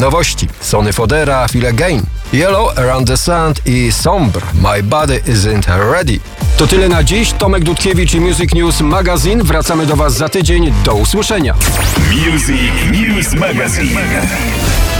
Nowości: Sonny Fodera, Feel Again, Yellow, Around the Sun i Sombre, My Body Isn't Ready. To tyle na dziś. Tomek Dudkiewicz i Music News Magazine. Wracamy do Was za tydzień. Do usłyszenia. Music News Magazine.